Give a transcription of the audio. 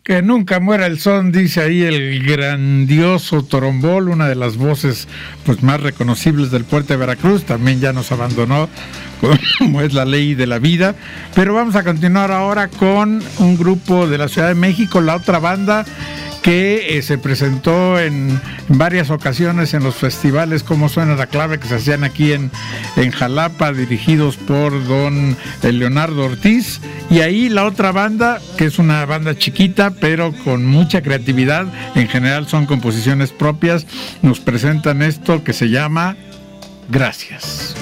Que nunca muera el son, dice ahí el grandioso Torombol, una de las voces pues más reconocibles del puerto de Veracruz. También ya nos abandonó, como es la ley de la vida. Pero vamos a continuar ahora con un grupo de la Ciudad de México, la otra banda que se presentó en varias ocasiones en los festivales Como Suena la Clave, que se hacían aquí en Jalapa, dirigidos por don Leonardo Ortiz. Y ahí la otra banda, que es una banda chiquita pero con mucha creatividad, en general son composiciones propias, nos presentan esto que se llama Gracias.